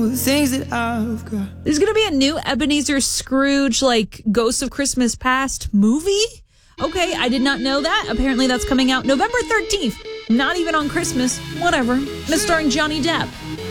know the things that I've got. There's going to be a new Ebenezer Scrooge, like, Ghosts of Christmas Past movie? Okay, I did not know that. Apparently that's coming out November 13th. Not even on Christmas. Whatever. And it's starring Johnny Depp.